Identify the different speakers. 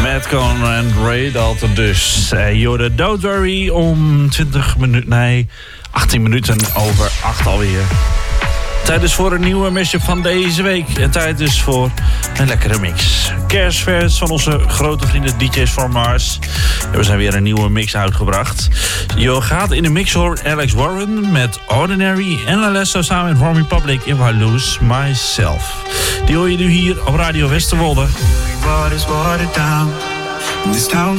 Speaker 1: Matt Cohen en Ray Dalton dus. Jorde, don't worry, om 18 minuten over 8 alweer. Tijd is voor een nieuwe mashup van deze week. En tijd is voor een lekkere mix. Kerstvers van onze grote vrienden DJ's from Mars. En we zijn weer een nieuwe mix uitgebracht. Je gaat in de mix horen Alex Warren met Ordinary en Alesso samen met Warm Republic in I Lose Myself. Die hoor je nu hier op Radio Westerwolde.
Speaker 2: What is watered down? This town